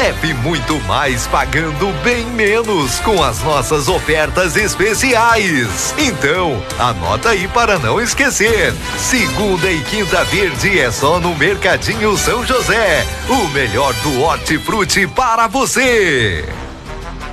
Leve muito mais pagando bem menos com as nossas ofertas especiais. Então, anota aí para não esquecer. Segunda e quinta verde é só no Mercadinho São José. O melhor do hortifruti para você.